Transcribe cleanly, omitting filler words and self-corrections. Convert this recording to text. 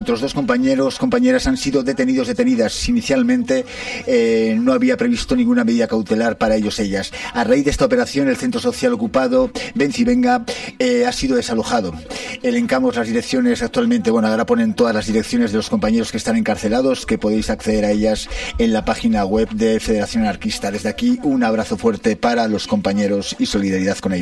otros 2 compañeras han sido detenidas. Inicialmente no había previsto ninguna medida cautelar para ellas. A raíz de esta operación, el centro social ocupado Venga ha sido desalojado. Elencamos las direcciones actualmente, ahora ponen todas las direcciones de los compañeros que están encarcelados, que podéis acceder a ellas en la página web de Federación Anarquista. Desde aquí, un abrazo fuerte para los compañeros y solidaridad con ellos.